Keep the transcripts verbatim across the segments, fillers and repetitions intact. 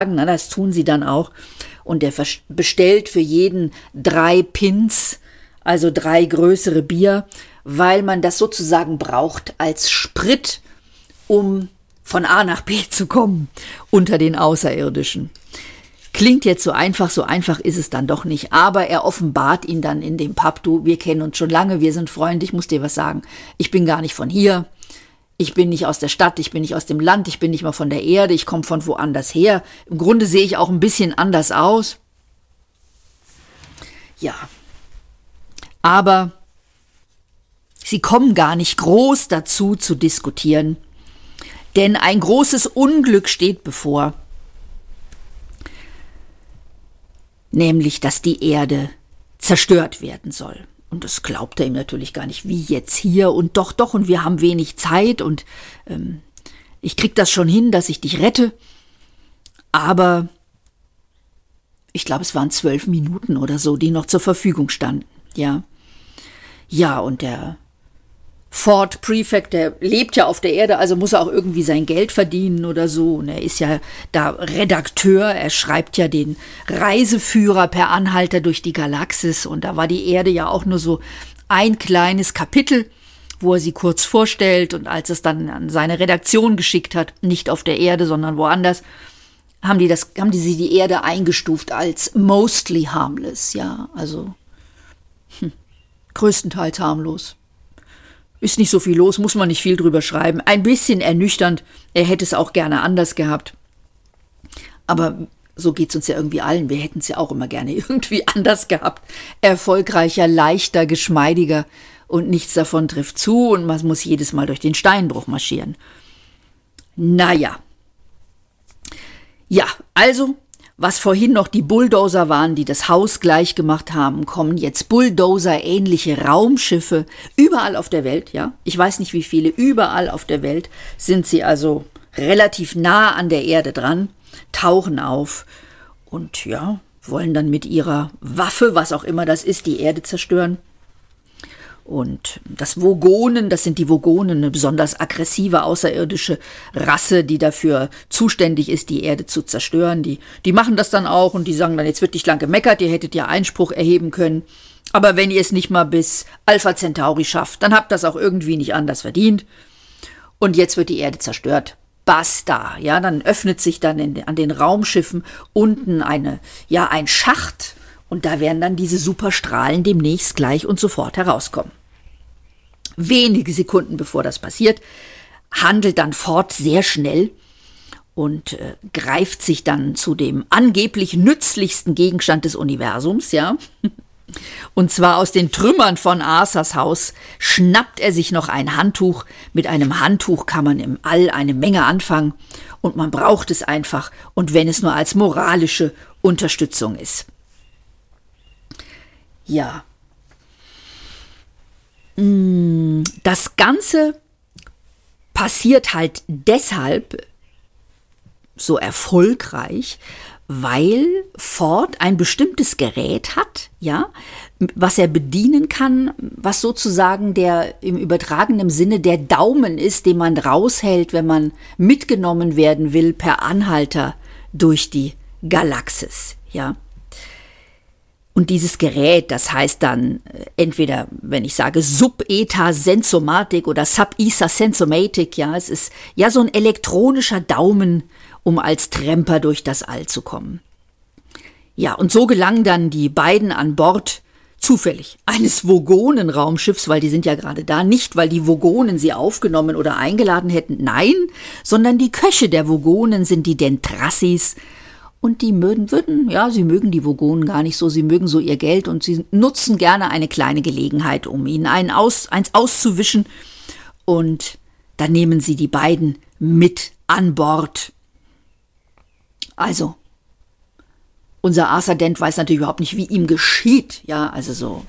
Na, das tun sie dann auch. Und der vers- bestellt für jeden drei Pins, also drei größere Bier, weil man das sozusagen braucht als Sprit, um von A nach B zu kommen unter den Außerirdischen. Klingt jetzt so einfach, so einfach ist es dann doch nicht. Aber er offenbart ihn dann in dem Pub. Du, wir kennen uns schon lange, wir sind Freunde, ich muss dir was sagen. Ich bin gar nicht von hier. Ich bin nicht aus der Stadt, ich bin nicht aus dem Land, ich bin nicht mal von der Erde, ich komme von woanders her. Im Grunde sehe ich auch ein bisschen anders aus. Ja, aber sie kommen gar nicht groß dazu zu diskutieren, denn ein großes Unglück steht bevor, nämlich dass die Erde zerstört werden soll. Und das glaubt er ihm natürlich gar nicht, wie jetzt hier und doch, doch, und wir haben wenig Zeit und ähm, ich krieg das schon hin, dass ich dich rette. Aber ich glaube, es waren zwölf Minuten oder so, die noch zur Verfügung standen, ja. Ja, und der Ford Prefect, der lebt ja auf der Erde, also muss er auch irgendwie sein Geld verdienen oder so. Und er ist ja da Redakteur, er schreibt ja den Reiseführer per Anhalter durch die Galaxis. Und da war die Erde ja auch nur so ein kleines Kapitel, wo er sie kurz vorstellt. Und als es dann an seine Redaktion geschickt hat, nicht auf der Erde, sondern woanders, haben die das, haben die sie die Erde eingestuft als mostly harmless, ja, also hm, größtenteils harmlos. Ist nicht so viel los, muss man nicht viel drüber schreiben. Ein bisschen ernüchternd, er hätte es auch gerne anders gehabt. Aber so geht es uns ja irgendwie allen, wir hätten es ja auch immer gerne irgendwie anders gehabt. Erfolgreicher, leichter, geschmeidiger und nichts davon trifft zu und man muss jedes Mal durch den Steinbruch marschieren. Naja. Ja, also, was vorhin noch die Bulldozer waren, die das Haus gleich gemacht haben, kommen jetzt Bulldozer-ähnliche Raumschiffe überall auf der Welt, ja. Ich weiß nicht wie viele, überall auf der Welt sind sie also relativ nah an der Erde dran, tauchen auf und ja, wollen dann mit ihrer Waffe, was auch immer das ist, die Erde zerstören. Und das Vogonen, das sind die Vogonen, eine besonders aggressive außerirdische Rasse, die dafür zuständig ist, die Erde zu zerstören. Die, die machen das dann auch und die sagen dann, jetzt wird nicht lang gemeckert, ihr hättet ja Einspruch erheben können. Aber wenn ihr es nicht mal bis Alpha Centauri schafft, dann habt ihr das auch irgendwie nicht anders verdient. Und jetzt wird die Erde zerstört. Basta. Ja, dann öffnet sich dann in, an den Raumschiffen unten eine, ja, ein Schacht. Und da werden dann diese Superstrahlen demnächst gleich und sofort herauskommen. Wenige Sekunden bevor das passiert, handelt dann Ford sehr schnell und äh, greift sich dann zu dem angeblich nützlichsten Gegenstand des Universums, ja. Und zwar aus den Trümmern von Arthurs Haus schnappt er sich noch ein Handtuch. Mit einem Handtuch kann man im All eine Menge anfangen und man braucht es einfach und wenn es nur als moralische Unterstützung ist. Ja, das Ganze passiert halt deshalb so erfolgreich, weil Ford ein bestimmtes Gerät hat, ja, was er bedienen kann, was sozusagen der im übertragenen Sinne der Daumen ist, den man raushält, wenn man mitgenommen werden will per Anhalter durch die Galaxis, ja. Und dieses Gerät, das heißt dann entweder, wenn ich sage Sub-Eta-Sensomatik oder Sub-Isa-Sensomatic, ja, es ist ja so ein elektronischer Daumen, um als Tremper durch das All zu kommen. Ja, und so gelangen dann die beiden an Bord zufällig eines Vogonen-Raumschiffs, weil die sind ja gerade da, nicht weil die Vogonen sie aufgenommen oder eingeladen hätten, nein, sondern die Köche der Vogonen sind die Dentrassis. Und die mögen, würden, ja, sie mögen die Vogonen gar nicht so, sie mögen so ihr Geld und sie nutzen gerne eine kleine Gelegenheit, um ihnen einen aus, eins auszuwischen. Und dann nehmen sie die beiden mit an Bord. Also, unser Arthur Dent weiß natürlich überhaupt nicht, wie ihm geschieht, ja, also so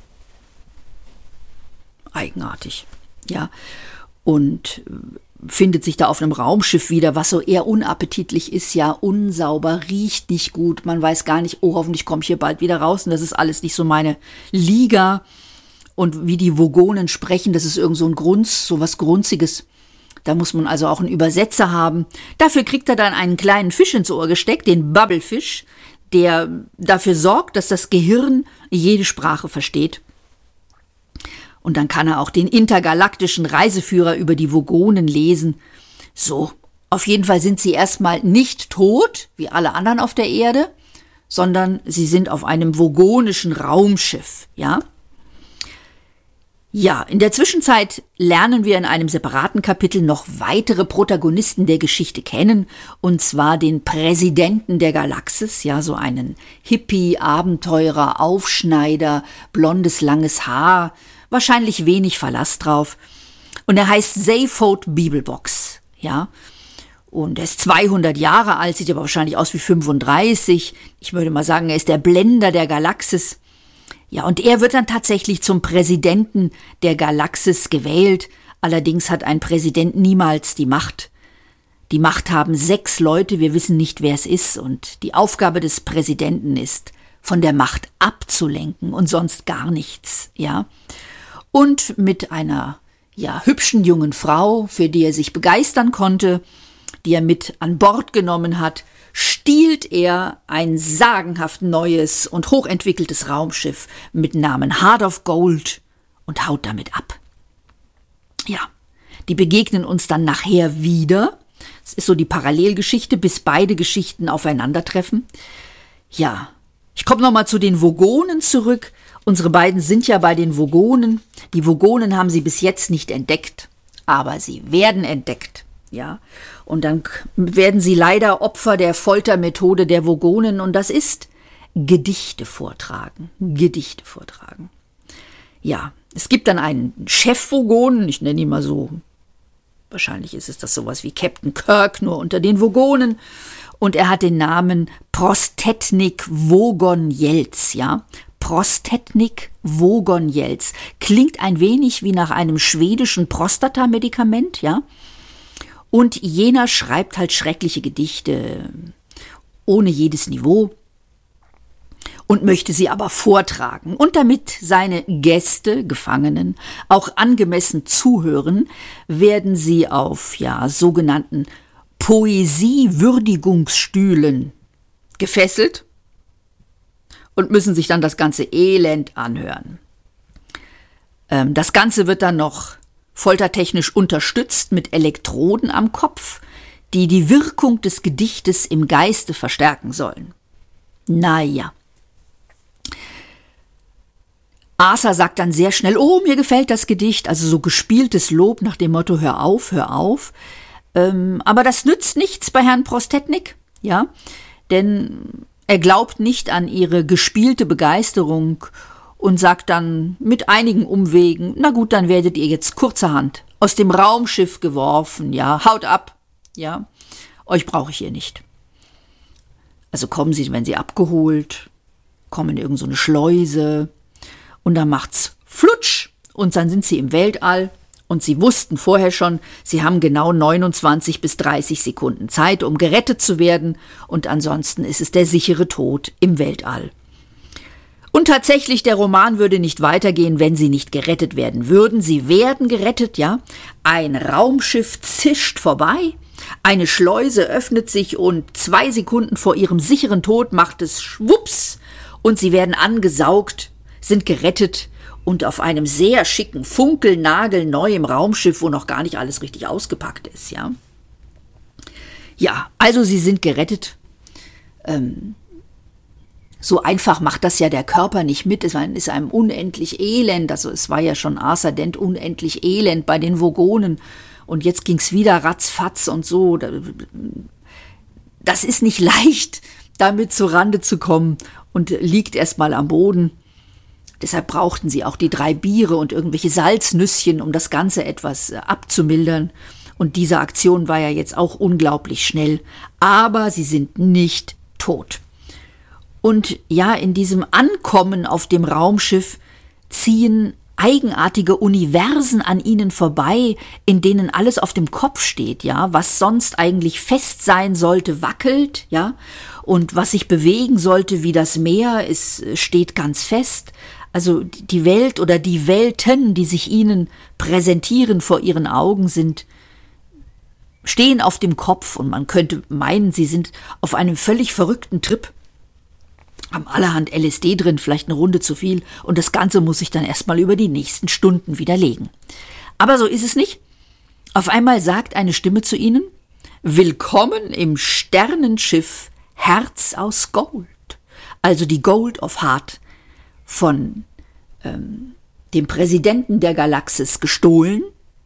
eigenartig, ja. Und findet sich da auf einem Raumschiff wieder, was so eher unappetitlich ist, ja, unsauber, riecht nicht gut, man weiß gar nicht, oh, hoffentlich komme ich hier bald wieder raus und das ist alles nicht so meine Liga. Und wie die Vogonen sprechen, das ist irgend so ein Grunz, so was Grunziges, Da muss man also auch einen Übersetzer haben. Dafür kriegt er dann einen kleinen Fisch ins Ohr gesteckt, den Bubblefish, der dafür sorgt, dass das Gehirn jede Sprache versteht. Und dann kann er auch den intergalaktischen Reiseführer über die Vogonen lesen. So, auf jeden Fall sind sie erstmal nicht tot, wie alle anderen auf der Erde, sondern sie sind auf einem vogonischen Raumschiff, ja. Ja, in der Zwischenzeit lernen wir in einem separaten Kapitel noch weitere Protagonisten der Geschichte kennen, und zwar den Präsidenten der Galaxis, ja, so einen Hippie, Abenteurer, Aufschneider, blondes, langes Haar, wahrscheinlich wenig Verlass drauf. Und er heißt Zaphod Beeblebox, ja. Und er ist zweihundert Jahre alt, sieht aber wahrscheinlich aus wie fünfunddreißig. Ich würde mal sagen, er ist der Blender der Galaxis. Ja, und er wird dann tatsächlich zum Präsidenten der Galaxis gewählt. Allerdings hat ein Präsident niemals die Macht. Die Macht haben sechs Leute, wir wissen nicht, wer es ist. Und die Aufgabe des Präsidenten ist, von der Macht abzulenken und sonst gar nichts, ja. Und mit einer, ja, hübschen jungen Frau, für die er sich begeistern konnte, die er mit an Bord genommen hat, stiehlt er ein sagenhaft neues und hochentwickeltes Raumschiff mit Namen Heart of Gold und haut damit ab. Ja, die begegnen uns dann nachher wieder. Es ist so die Parallelgeschichte, bis beide Geschichten aufeinandertreffen. Ja, ich komme nochmal zu den Vogonen zurück. Unsere beiden sind ja bei den Vogonen. Die Vogonen haben sie bis jetzt nicht entdeckt, aber sie werden entdeckt. Ja, und dann werden sie leider Opfer der Foltermethode der Vogonen, und das ist Gedichte vortragen. Gedichte vortragen. Ja, es gibt dann einen Chef-Vogonen, ich nenne ihn mal so, wahrscheinlich ist es das sowas wie Captain Kirk, nur unter den Vogonen, und er hat den Namen Prostetnik Vogon-Jelz, ja. Prostetnik Vogon-Jelz. Klingt ein wenig wie nach einem schwedischen Prostatamedikament, ja. Und jener schreibt halt schreckliche Gedichte ohne jedes Niveau und möchte sie aber vortragen. Und damit seine Gäste, Gefangenen, auch angemessen zuhören, werden sie auf, ja, sogenannten Poesiewürdigungsstühlen gefesselt und müssen sich dann das ganze Elend anhören. Ähm, das Ganze wird dann noch foltertechnisch unterstützt mit Elektroden am Kopf, die die Wirkung des Gedichtes im Geiste verstärken sollen. Naja. Arthur sagt dann sehr schnell, oh, mir gefällt das Gedicht, also so gespieltes Lob nach dem Motto, hör auf, hör auf. Ähm, aber das nützt nichts bei Herrn Prostetnik, ja, denn er glaubt nicht an ihre gespielte Begeisterung und sagt dann mit einigen Umwegen, na gut, dann werdet ihr jetzt kurzerhand aus dem Raumschiff geworfen, ja, haut ab, ja, euch brauche ich hier nicht. Also kommen sie, wenn sie abgeholt, kommen in irgend so eine Schleuse und dann macht's flutsch und dann sind sie im Weltall und sie wussten vorher schon, sie haben genau neunundzwanzig bis dreißig Sekunden Zeit, um gerettet zu werden, und ansonsten ist es der sichere Tod im Weltall. Und tatsächlich, der Roman würde nicht weitergehen, wenn sie nicht gerettet werden würden. Sie werden gerettet, ja. Ein Raumschiff zischt vorbei, eine Schleuse öffnet sich und zwei Sekunden vor ihrem sicheren Tod macht es schwupps und sie werden angesaugt, sind gerettet und auf einem sehr schicken, funkelnagelneuen Raumschiff, wo noch gar nicht alles richtig ausgepackt ist, ja. Ja, also sie sind gerettet. Ähm, So einfach macht das ja der Körper nicht mit. Es ist einem unendlich elend. Also es war ja schon Arthur Dent unendlich elend bei den Vogonen. Und jetzt ging's wieder ratzfatz und so. Das ist nicht leicht, damit zu Rande zu kommen, und liegt erstmal am Boden. Deshalb brauchten sie auch die drei Biere und irgendwelche Salznüsschen, um das Ganze etwas abzumildern. Und diese Aktion war ja jetzt auch unglaublich schnell. Aber sie sind nicht tot. Und ja, in diesem Ankommen auf dem Raumschiff ziehen eigenartige Universen an ihnen vorbei, in denen alles auf dem Kopf steht, ja, was sonst eigentlich fest sein sollte, wackelt, ja, und was sich bewegen sollte wie das Meer, es steht ganz fest. Also die Welt oder die Welten, die sich ihnen präsentieren vor ihren Augen, sind stehen auf dem Kopf und man könnte meinen, sie sind auf einem völlig verrückten Trip. Haben allerhand L S D drin, vielleicht eine Runde zu viel und das Ganze muss sich dann erstmal über die nächsten Stunden widerlegen. Aber so ist es nicht. Auf einmal sagt eine Stimme zu ihnen: Willkommen im Sternenschiff Herz aus Gold. Also die Gold of Heart von ähm, dem Präsidenten der Galaxis gestohlen.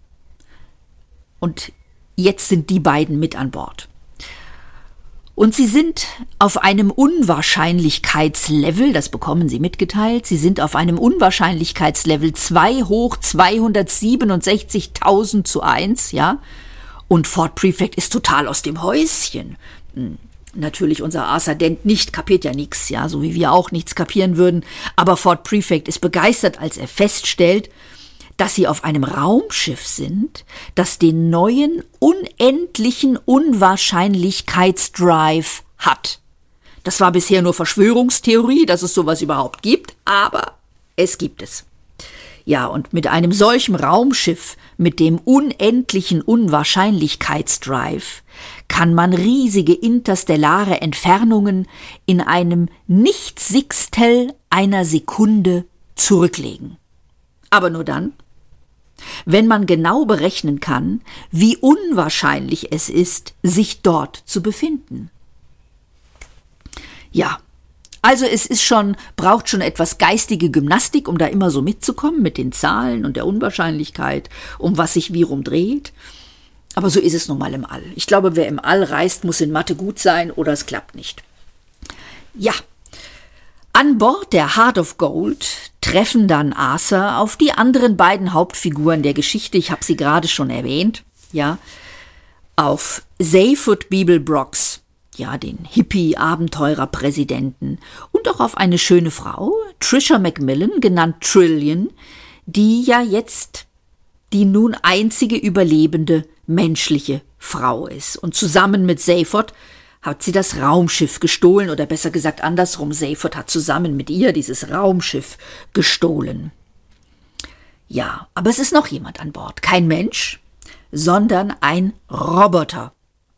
Und jetzt sind die beiden mit an Bord. Und sie sind auf einem Unwahrscheinlichkeitslevel, das bekommen sie mitgeteilt, sie sind auf einem Unwahrscheinlichkeitslevel zwei hoch zweihundertsiebenundsechzigtausend zu eins, ja. Und Fort Prefect ist total aus dem Häuschen. Hm. Natürlich unser Arthur Dent nicht, kapiert ja nichts, ja, so wie wir auch nichts kapieren würden. Aber Fort Prefect ist begeistert, als er feststellt, dass sie auf einem Raumschiff sind, das den neuen, unendlichen Unwahrscheinlichkeitsdrive hat. Das war bisher nur Verschwörungstheorie, dass es sowas überhaupt gibt, aber es gibt es. Ja, und mit einem solchen Raumschiff, mit dem unendlichen Unwahrscheinlichkeitsdrive, kann man riesige interstellare Entfernungen in einem Nichtsixtel einer Sekunde zurücklegen. Aber nur dann, wenn man genau berechnen kann, wie unwahrscheinlich es ist, sich dort zu befinden. Ja, also es ist schon, braucht schon etwas geistige Gymnastik, um da immer so mitzukommen mit den Zahlen und der Unwahrscheinlichkeit, um was sich wie rum dreht. Aber so ist es nun mal im All. Ich glaube, wer im All reist, muss in Mathe gut sein oder es klappt nicht. Ja, an Bord der Heart of Gold treffen dann Arthur auf die anderen beiden Hauptfiguren der Geschichte. Ich habe sie gerade schon erwähnt, ja, auf Zaphod Beeblebrox, ja, den Hippie-Abenteurer-Präsidenten, und auch auf eine schöne Frau, Tricia Macmillan, genannt Trillian, die ja jetzt die nun einzige überlebende menschliche Frau ist. Und zusammen mit Zaphod hat sie das Raumschiff gestohlen, oder besser gesagt andersrum, Zaphod hat zusammen mit ihr dieses Raumschiff gestohlen. Ja, aber es ist noch jemand an Bord. Kein Mensch, sondern ein Roboter.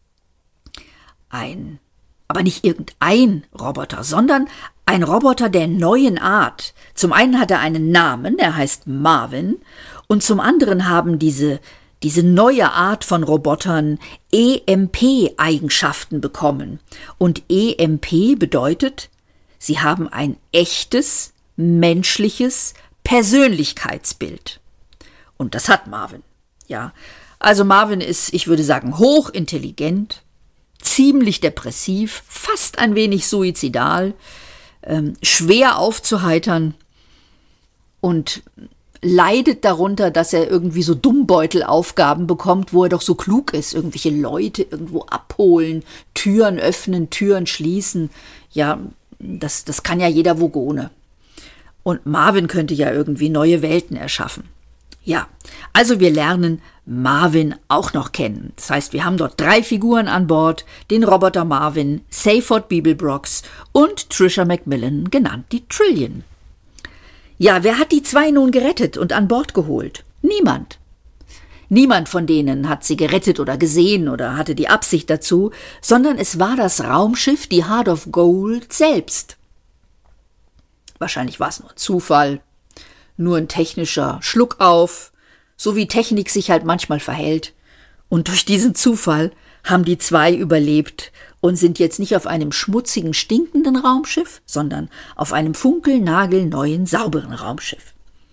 Ein, aber nicht irgendein Roboter, sondern ein Roboter der neuen Art. Zum einen hat er einen Namen, er heißt Marvin, und zum anderen haben diese, diese neue Art von Robotern E M P-Eigenschaften bekommen. Und E M P bedeutet, sie haben ein echtes, menschliches Persönlichkeitsbild. Und das hat Marvin, ja. Also Marvin ist, ich würde sagen, hochintelligent, ziemlich depressiv, fast ein wenig suizidal, ähm, schwer aufzuheitern und leidet darunter, dass er irgendwie so Dummbeutelaufgaben bekommt, wo er doch so klug ist. Irgendwelche Leute irgendwo abholen, Türen öffnen, Türen schließen. Ja, das, das kann ja jeder Vogone. Und Marvin könnte ja irgendwie neue Welten erschaffen. Ja, also wir lernen Marvin auch noch kennen. Das heißt, wir haben dort drei Figuren an Bord, den Roboter Marvin, Zaphod Beeblebrox und Tricia Macmillan, genannt die Trillian. Ja, wer hat die zwei nun gerettet und an Bord geholt? Niemand. Niemand von denen hat sie gerettet oder gesehen oder hatte die Absicht dazu, sondern es war das Raumschiff, die Heart of Gold selbst. Wahrscheinlich war es nur ein Zufall, nur ein technischer Schluckauf, so wie Technik sich halt manchmal verhält. Und durch diesen Zufall haben die zwei überlebt und sind jetzt nicht auf einem schmutzigen, stinkenden Raumschiff, sondern auf einem funkelnagelneuen, sauberen Raumschiff.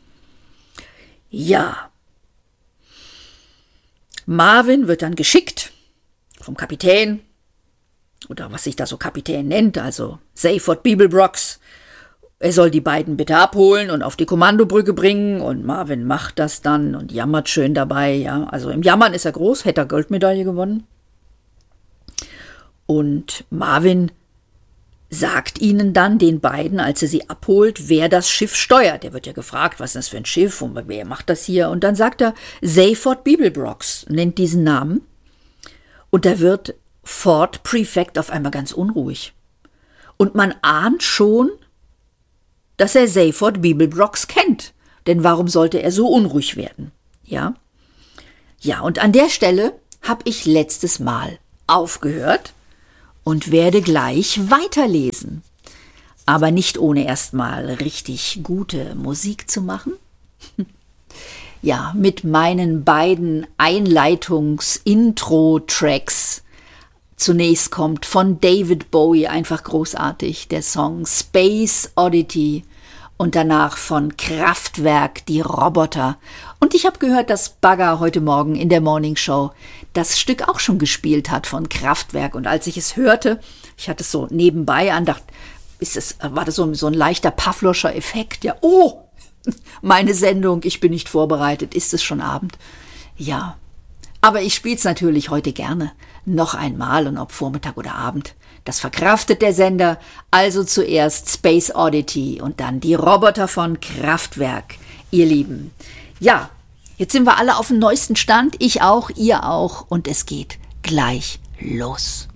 Ja. Marvin wird dann geschickt vom Kapitän, oder was sich da so Kapitän nennt, also Zaphod Beeblebrox. Er soll die beiden bitte abholen und auf die Kommandobrücke bringen, und Marvin macht das dann und jammert schön dabei, ja. Also im Jammern ist er groß, hätte er Goldmedaille gewonnen. Und Marvin sagt ihnen dann, den beiden, als er sie abholt, wer das Schiff steuert. Er wird ja gefragt, was ist das für ein Schiff und wer macht das hier? Und dann sagt er, Zaphod Beeblebrox, nennt diesen Namen. Und da wird Fort Prefect auf einmal ganz unruhig. Und man ahnt schon, dass er Zaphod Beeblebrox kennt. Denn warum sollte er so unruhig werden? Ja, ja, und an der Stelle habe ich letztes Mal aufgehört und werde gleich weiterlesen. Aber nicht ohne erstmal richtig gute Musik zu machen. Ja, mit meinen beiden Einleitungs-Intro-Tracks. Zunächst kommt von David Bowie, einfach großartig, der Song Space Oddity und danach von Kraftwerk, die Roboter. Und ich habe gehört, dass Bagger heute Morgen in der Morning Show das Stück auch schon gespielt hat von Kraftwerk. Und als ich es hörte, ich hatte es so nebenbei an, dachte, ist es, war das so, so ein leichter Pavloscher Effekt? Ja, oh, meine Sendung, ich bin nicht vorbereitet, ist es schon Abend? Ja, aber ich spiele es natürlich heute gerne, noch einmal und ob Vormittag oder Abend. Das verkraftet der Sender, also zuerst Space Oddity und dann die Roboter von Kraftwerk, ihr Lieben. Ja, jetzt sind wir alle auf dem neuesten Stand, ich auch, ihr auch und es geht gleich los.